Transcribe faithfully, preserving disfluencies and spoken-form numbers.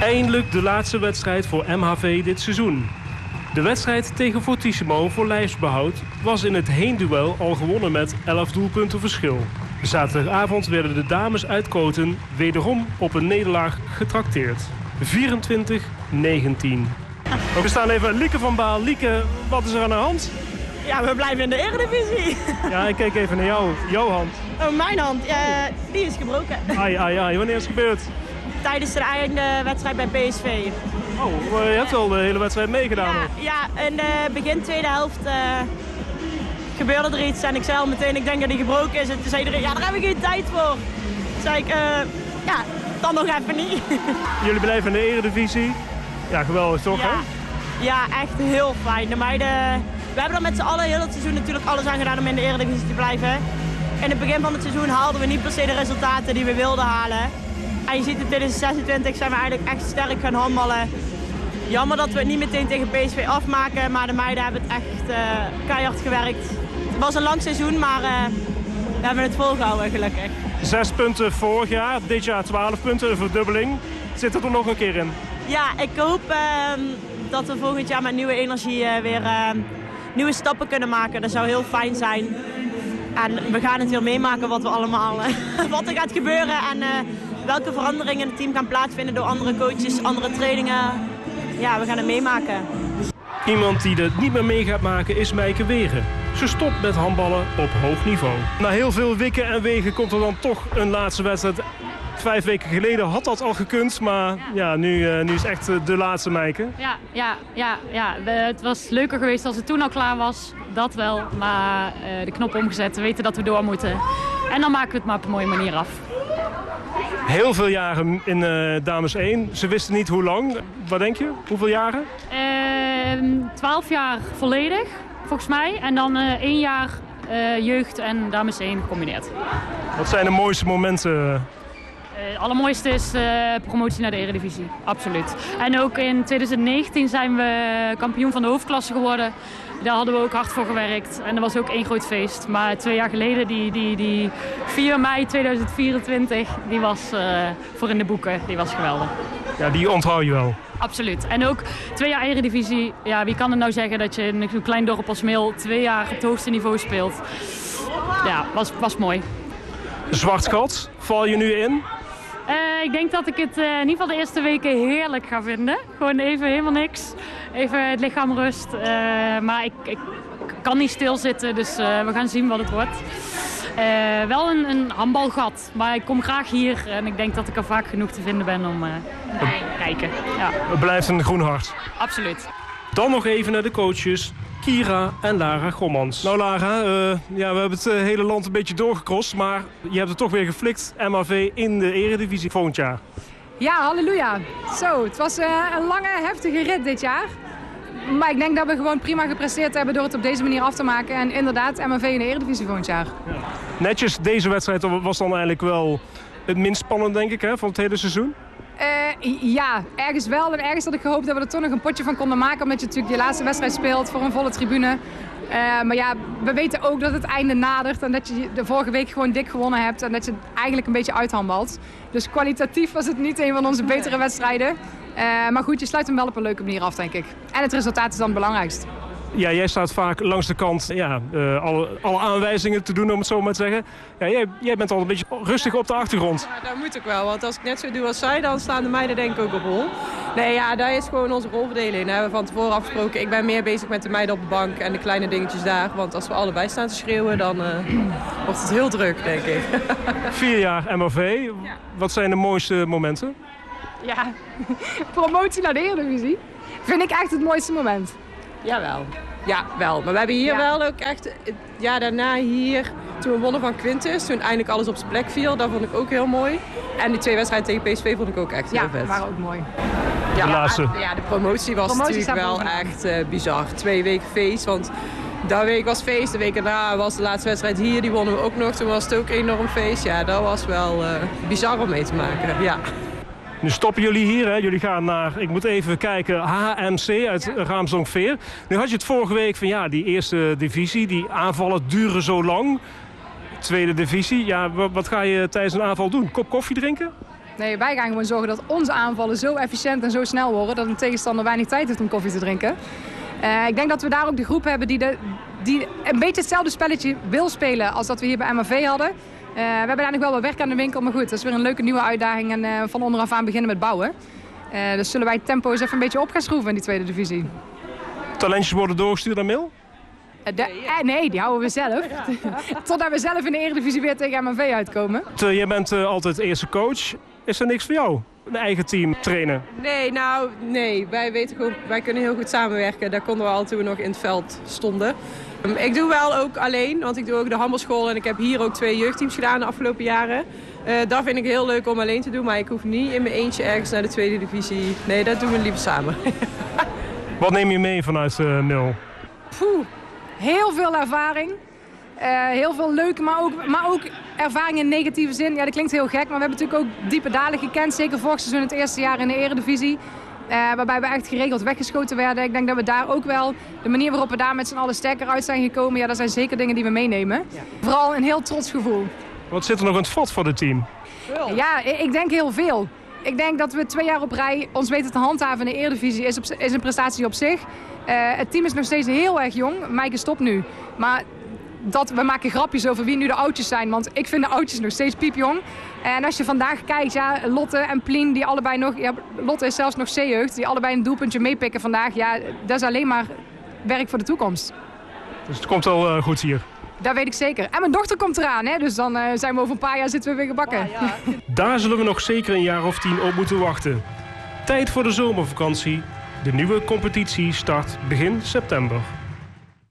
Eindelijk de laatste wedstrijd voor M H V dit seizoen. De wedstrijd tegen Fortissimo voor lijfsbehoud was in het heenduel al gewonnen met elf doelpunten verschil. Zaterdagavond werden de dames uit Koten wederom op een nederlaag getrakteerd. vierentwintig negentien. We staan even bij Lieke van Baal. Lieke, wat is er aan de hand? Ja, we blijven in de Eredivisie. Ja, ik kijk even naar jou. Jouw hand. Oh, mijn hand. Uh, die is gebroken. Ai, ai, ai. Wanneer is het gebeurd? Tijdens de eindwedstrijd bij P S V. Oh, je hebt wel de hele wedstrijd meegedaan. Ja, ja, in de begin tweede helft uh, gebeurde er iets. En ik zei al meteen, ik denk dat die gebroken is. En toen zei iedereen, ja, daar heb ik geen tijd voor. Toen zei ik, uh, ja, dan nog even niet. Jullie blijven in de Eredivisie. Ja, geweldig toch, ja. hè? Ja, echt heel fijn. De meiden, we hebben er met z'n allen heel het seizoen natuurlijk alles aan gedaan om in de Eredivisie te blijven. In het begin van het seizoen haalden we niet per se de resultaten die we wilden halen. En je ziet in tweeduizend zesentwintig zijn we eigenlijk echt sterk gaan handballen. Jammer dat we het niet meteen tegen P S V afmaken, maar de meiden hebben het echt uh, keihard gewerkt. Het was een lang seizoen, maar uh, we hebben het volgehouden gelukkig. Zes punten vorig jaar, dit jaar twaalf punten, een verdubbeling. Zit er nog een keer in? Ja, ik hoop uh, dat we volgend jaar met nieuwe energie uh, weer uh, nieuwe stappen kunnen maken. Dat zou heel fijn zijn. En we gaan het weer meemaken wat, we allemaal, uh, wat er gaat gebeuren en uh, welke veranderingen in het team gaan plaatsvinden door andere coaches, andere trainingen. Ja, we gaan het meemaken. Iemand die het niet meer mee gaat maken is Meike Wegen. Ze stopt met handballen op hoog niveau. Na heel veel wikken en wegen komt er dan toch een laatste wedstrijd. Vijf weken geleden had dat al gekund, maar ja, ja nu, uh, nu is echt uh, de laatste, Meike. Ja, ja, ja, ja. De, het was leuker geweest als het toen al klaar was. Dat wel, maar uh, de knop omgezet. We weten dat we door moeten. En dan maken we het maar op een mooie manier af. Heel veel jaren in uh, Dames één. Ze wisten niet hoe lang. Wat denk je? Hoeveel jaren? Twaalf uh, jaar volledig, volgens mij. En dan uh, één jaar uh, jeugd en Dames één gecombineerd. Wat zijn de mooiste momenten? Het uh, allermooiste is uh, promotie naar de Eredivisie, absoluut. En ook in tweeduizend negentien zijn we kampioen van de hoofdklasse geworden. Daar hadden we ook hard voor gewerkt en dat was ook één groot feest. Maar twee jaar geleden, die, die, die vier mei tweeduizend vierentwintig, die was uh, voor in de boeken. Die was geweldig. Ja, die onthoud je wel. Absoluut. En ook twee jaar Eredivisie. Ja, wie kan er nou zeggen dat je in een klein dorp als Meel twee jaar op het hoogste niveau speelt? Ja, was, was mooi. Zwart gat, val je nu in? Uh, ik denk dat ik het uh, in ieder geval de eerste weken heerlijk ga vinden. Gewoon even helemaal niks. Even het lichaam rust. Uh, maar ik, ik kan niet stilzitten, dus uh, we gaan zien wat het wordt. Uh, wel een, een handbalgat, maar ik kom graag hier en ik denk dat ik er vaak genoeg te vinden ben om uh, te kijken. Ja. Het blijft een groen hart. Absoluut. Dan nog even naar de coaches. Kira en Lara Gommans. Nou Lara, uh, ja, we hebben het uh, hele land een beetje doorgecrossed, maar je hebt het toch weer geflikt, M H V in de Eredivisie volgend jaar. Ja, halleluja. Zo, het was uh, een lange, heftige rit dit jaar. Maar ik denk dat we gewoon prima gepresteerd hebben door het op deze manier af te maken. En inderdaad, M H V in de Eredivisie volgend jaar. Ja. Netjes, deze wedstrijd was dan eigenlijk wel het minst spannend, denk ik, hè, van het hele seizoen? Uh, ja, ergens wel. En ergens had ik gehoopt dat we er toch nog een potje van konden maken. Omdat je natuurlijk je laatste wedstrijd speelt voor een volle tribune. Uh, maar ja, we weten ook dat het einde nadert. En dat je de vorige week gewoon dik gewonnen hebt. En dat je het eigenlijk een beetje uithandbalt. Dus kwalitatief was het niet een van onze betere wedstrijden. Uh, maar goed, je sluit hem wel op een leuke manier af, denk ik. En het resultaat is dan het belangrijkst. Ja, jij staat vaak langs de kant ja, uh, alle, alle aanwijzingen te doen, om het zo maar te zeggen. Ja, jij, jij bent al een beetje rustig op de achtergrond. Ja, dat moet ook wel, want als ik net zo doe als zij, dan staan de meiden denk ik ook op hol. Nee, ja, daar is gewoon onze rolverdeling. Daar hebben we van tevoren afgesproken. Ik ben meer bezig met de meiden op de bank en de kleine dingetjes daar. Want als we allebei staan te schreeuwen, dan uh, wordt het heel druk, denk ik. Vier jaar M H V. Ja. Wat zijn de mooiste momenten? Ja, promotie naar de Eredivisie vind ik echt het mooiste moment. Jawel. Ja, wel. Maar we hebben hier ja. wel ook echt... Ja, daarna hier, toen we wonnen van Quintus, toen eindelijk alles op zijn plek viel. Dat vond ik ook heel mooi. En die twee wedstrijden tegen P S V vond ik ook echt heel ja, vet. Ja, waren ook mooi. Ja, de laatste. Ja, de promotie was promotie natuurlijk wel echt uh, bizar. Twee weken feest, want dat week was feest. De week daarna was de laatste wedstrijd hier, die wonnen we ook nog. Toen was het ook enorm feest. Ja, dat was wel uh, bizar om mee te maken. Ja. Nu stoppen jullie hier, hè? Jullie gaan naar, ik moet even kijken, H M C uit ja. Raamsdonk-Veer. Nu had je het vorige week van ja, die eerste divisie, die aanvallen duren zo lang. Tweede divisie, ja, wat ga je tijdens een aanval doen? Kop koffie drinken? Nee, wij gaan gewoon zorgen dat onze aanvallen zo efficiënt en zo snel worden dat een tegenstander weinig tijd heeft om koffie te drinken. Uh, ik denk dat we daar ook de groep hebben die, de, die een beetje hetzelfde spelletje wil spelen als dat we hier bij M H V hadden. Uh, we hebben daar nog wel wat werk aan de winkel, maar goed, dat is weer een leuke nieuwe uitdaging en uh, van onderaf aan beginnen met bouwen. Uh, dus zullen wij het tempo eens even een beetje op gaan schroeven in die tweede divisie. Talentjes worden doorgestuurd naar Mil? Uh, de, uh, nee, die houden we zelf. Totdat we zelf in de Eredivisie weer tegen M H V uitkomen. Uh, jij bent uh, altijd eerste coach. Is er niks voor jou? Een eigen team trainen? Nee, nou, nee. Wij weten gewoon, wij kunnen heel goed samenwerken. Daar konden we al toen we nog in het veld stonden. Um, ik doe wel ook alleen, want ik doe ook de handbalschool en ik heb hier ook twee jeugdteams gedaan de afgelopen jaren. Uh, dat vind ik heel leuk om alleen te doen, maar ik hoef niet in mijn eentje ergens naar de tweede divisie. Nee, dat doen we liever samen. Wat neem je mee vanuit uh, Mil? Poeh, heel veel ervaring. Uh, heel veel leuke, maar ook, maar ook ervaring in negatieve zin. Ja, dat klinkt heel gek, maar we hebben natuurlijk ook diepe dalen gekend. Zeker vorig seizoen het eerste jaar in de Eredivisie. Uh, waarbij we echt geregeld weggeschoten werden. Ik denk dat we daar ook wel, de manier waarop we daar met z'n allen sterker uit zijn gekomen, ja, dat zijn zeker dingen die we meenemen. Ja. Vooral een heel trots gevoel. Wat zit er nog in het vat voor het team? Ja, ik denk heel veel. Ik denk dat we twee jaar op rij ons weten te handhaven in de Eredivisie is, op, is een prestatie op zich. Uh, het team is nog steeds heel erg jong. Maaike stopt nu. Maar dat, we maken grapjes over wie nu de oudjes zijn. Want ik vind de oudjes nog steeds piepjong. En als je vandaag kijkt, ja, Lotte en Plien, die allebei nog... Ja, Lotte is zelfs nog C-jeugd, die allebei een doelpuntje meepikken vandaag. Ja, dat is alleen maar werk voor de toekomst. Dus het komt wel uh, goed hier? Dat weet ik zeker. En mijn dochter komt eraan, hè? Dus dan uh, zijn we over een paar jaar zitten we weer gebakken. Oh, ja. Daar zullen we nog zeker een jaar of tien op moeten wachten. Tijd voor de zomervakantie. De nieuwe competitie start begin september.